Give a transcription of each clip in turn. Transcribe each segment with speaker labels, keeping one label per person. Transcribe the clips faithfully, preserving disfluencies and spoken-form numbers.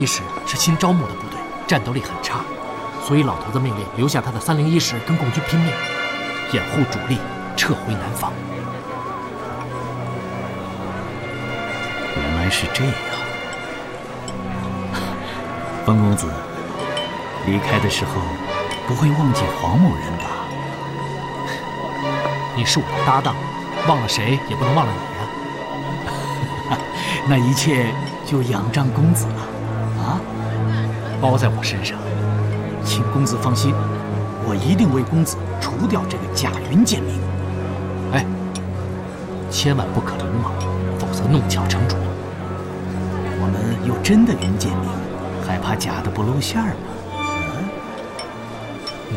Speaker 1: 一师是新招募的部队，战斗力很差，所以老头子命令留下他的三零一师跟共军拼命，掩护主力撤回南方。
Speaker 2: 原来是这样。冯公子离开的时候不会忘记黄某人吧？
Speaker 1: 你是我的搭档，忘了谁也不能忘了你
Speaker 2: 呀。那一切就仰仗公子了啊！
Speaker 1: 包在我身上，
Speaker 2: 请公子放心，我一定为公子除掉这个假云剑明。
Speaker 1: 哎，千万不可鲁莽，否则弄巧成拙。
Speaker 2: 我们有真的云剑明，还怕假的不露馅吗？嗯。
Speaker 3: 嗯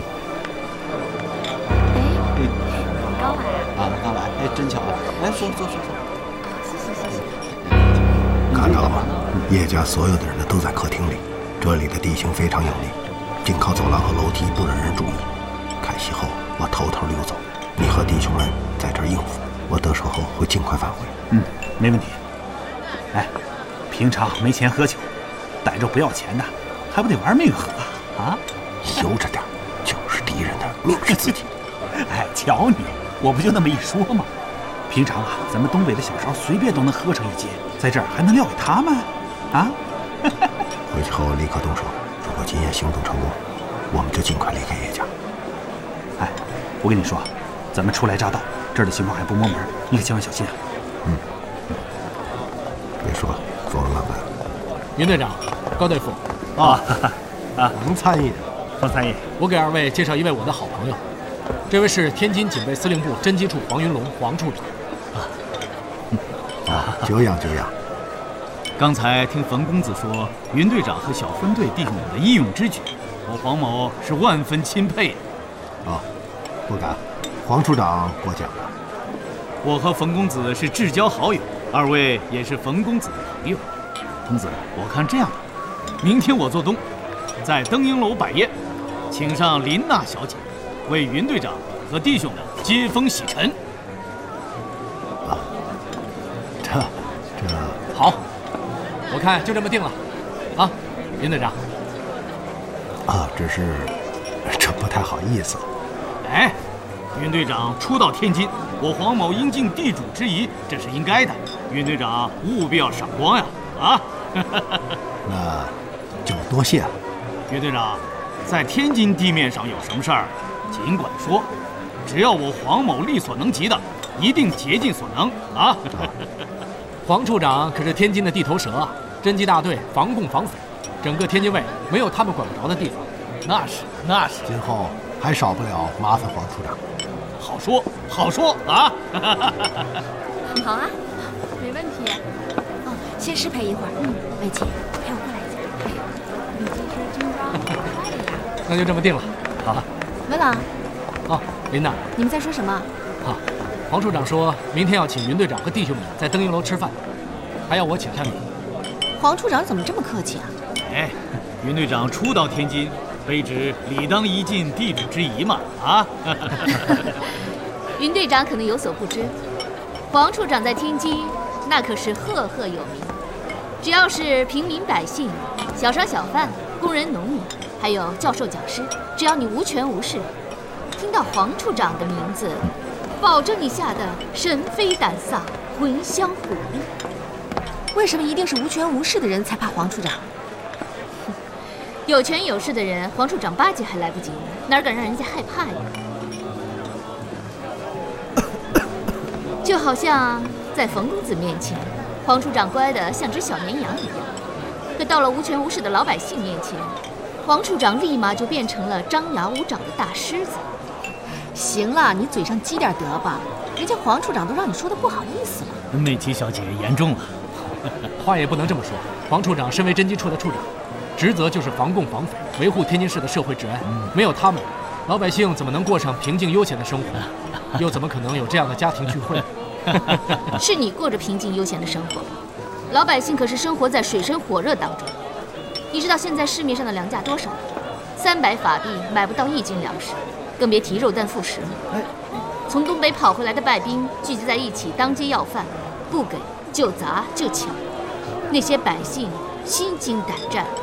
Speaker 3: 哎，你刚来啊？
Speaker 4: 啊，刚来，哎，真巧啊！来，坐坐坐坐。
Speaker 3: 谢谢谢谢。
Speaker 5: 看到了吗？叶家所有的人呢都在客厅里，这里的地形非常有利，仅靠走廊和楼梯不惹人注意。开席后，我偷偷溜走，你和弟兄们在这儿应付，我得手后会尽快返回。
Speaker 2: 嗯，没问题。哎，平常没钱喝酒，逮着不要钱的，还不得玩命喝啊？
Speaker 5: 悠着点，就是敌人的命是自己。
Speaker 2: 哎，瞧你，我不就那么一说吗？平常啊，咱们东北的小烧随便都能喝上一斤，在这儿还能撂给他们啊？
Speaker 5: 回去后立刻动手，如果今夜行动成功，我们就尽快离开叶家。
Speaker 2: 哎，我跟你说，咱们初来乍到，这儿的情况还不摸门，你可千万小心啊。
Speaker 5: 嗯。别说了，走了慢慢。
Speaker 1: 云队长，高队副。
Speaker 2: 啊啊，
Speaker 5: 冯参议，
Speaker 2: 冯参议，
Speaker 1: 我给二位介绍一位我的好朋友，这位是天津警备司令部侦缉处黄云龙，黄处长。
Speaker 5: 啊，久仰久仰。
Speaker 6: 刚才听冯公子说，云队长和小分队弟兄们的义勇之举，我黄某是万分钦佩。
Speaker 5: 啊，不敢，黄处长过奖了。
Speaker 6: 我和冯公子是至交好友，二位也是冯公子的朋友。公子，我看这样吧，明天我做东，在登英楼摆宴，请上林娜小姐，为云队长和弟兄们接风洗尘。
Speaker 5: 啊，这这
Speaker 1: 好，我看就这么定了，啊，云队长。
Speaker 5: 啊，只是这不太好意思。
Speaker 6: 哎，云队长初到天津，我黄某应尽地主之谊，这是应该的。云队长务必要赏光呀！啊，
Speaker 5: 那就多谢了。
Speaker 6: 云队长，在天津地面上有什么事儿，尽管说，只要我黄某力所能及的，一定竭尽所能啊！
Speaker 1: 黄处长可是天津的地头蛇啊，侦缉大队防共防匪，整个天津卫没有他们管不着的地方。那是，那是。
Speaker 5: 今后还少不了麻烦黄处长。
Speaker 6: 好说，好说啊！
Speaker 3: 好啊，没问题。哦，先失陪一会儿。嗯，魏姐，陪我过来一下。你这身军装好帅呀！
Speaker 1: 那就这么定了。好。
Speaker 3: 文朗。
Speaker 1: 哦，琳娜。
Speaker 3: 你们在说什么？
Speaker 1: 啊，黄处长说明天要请云队长和弟兄们在登英楼吃饭，还要我请下你。
Speaker 3: 黄处长怎么这么客气啊？
Speaker 6: 哎，云队长初到天津，卑职理当一尽地主之谊嘛！啊！
Speaker 7: 云队长可能有所不知，黄处长在天津那可是赫赫有名。只要是平民百姓、小商小贩、工人农民，还有教授讲师，只要你无权无势，听到黄处长的名字，保证你吓得神飞胆丧、魂销魂离。
Speaker 3: 为什么一定是无权无势的人才怕黄处长？
Speaker 7: 有权有势的人，黄处长巴结还来不及呢，哪敢让人家害怕呀？就好像在冯公子面前，黄处长乖得像只小绵羊一样，可到了无权无势的老百姓面前，黄处长立马就变成了张牙舞爪的大狮子。
Speaker 3: 行了，你嘴上积点德吧，人家黄处长都让你说的不好意思了。
Speaker 6: 美琪小姐严重了，
Speaker 1: 话也不能这么说。黄处长身为侦缉处的处长，职责就是防共防匪，维护天津市的社会治安。没有他们，老百姓怎么能过上平静悠闲的生活？又怎么可能有这样的家庭聚会？
Speaker 7: 是你过着平静悠闲的生活，老百姓可是生活在水深火热当中。你知道现在市面上的粮价多少？三百法币买不到一斤粮食，更别提肉蛋副食了。从东北跑回来的败兵聚集在一起，当街要饭，不给就砸就抢。那些百姓心惊胆战。